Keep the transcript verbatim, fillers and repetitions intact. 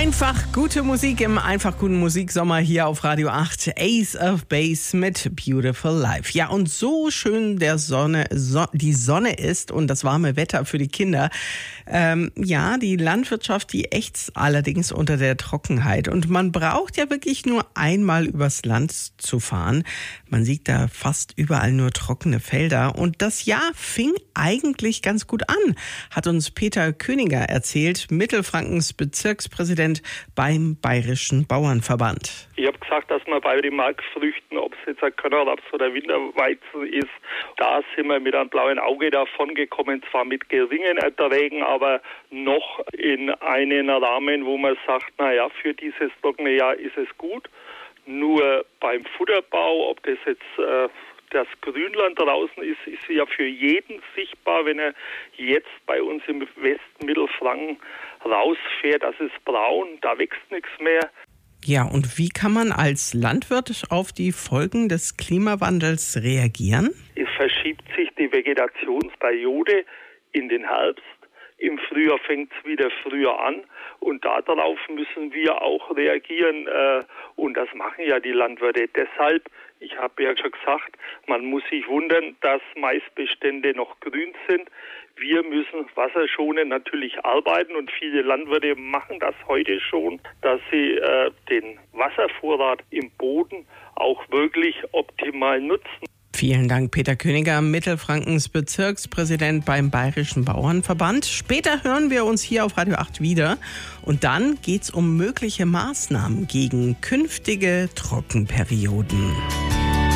Einfach gute Musik im einfach guten Musiksommer hier auf Radio acht. Ace of Base mit Beautiful Life. Ja, und so schön der Sonne, so, die Sonne ist und das warme Wetter für die Kinder. Ähm, ja, die Landwirtschaft, die ächzt allerdings unter der Trockenheit. Und man braucht ja wirklich nur einmal übers Land zu fahren. Man sieht da fast überall nur trockene Felder. Und das Jahr fing eigentlich ganz gut an, hat uns Peter Königer erzählt, Mittelfrankens Bezirkspräsident beim Bayerischen Bauernverband. Ich habe gesagt, dass wir bei den Markfrüchten, ob es jetzt ein Körnerraps oder Winterweizen ist, da sind wir mit einem blauen Auge davon gekommen, zwar mit geringen Erträgen, aber noch in einen Rahmen, wo man sagt, naja, für dieses trockene Jahr ist es gut. Nur beim Futterbau, ob das jetzt äh, das Grünland draußen ist, ist ja für jeden sichtbar, wenn er jetzt bei uns im Westen Mittelfranken rausfährt, das ist braun, da wächst nichts mehr. Ja, und wie kann man als Landwirt auf die Folgen des Klimawandels reagieren? Es verschiebt sich die Vegetationsperiode in den Herbst. Im Frühjahr fängt es wieder früher an und darauf müssen wir auch reagieren äh, und das machen ja die Landwirte. Deshalb, ich habe ja schon gesagt, man muss sich wundern, dass Maisbestände noch grün sind. Wir müssen wasserschonend natürlich arbeiten und viele Landwirte machen das heute schon, dass sie äh, den Wasservorrat im Boden auch wirklich optimal nutzen. Vielen Dank, Peter Königer, Mittelfrankens Bezirkspräsident beim Bayerischen Bauernverband. Später hören wir uns hier auf Radio acht wieder. Und dann geht's um mögliche Maßnahmen gegen künftige Trockenperioden.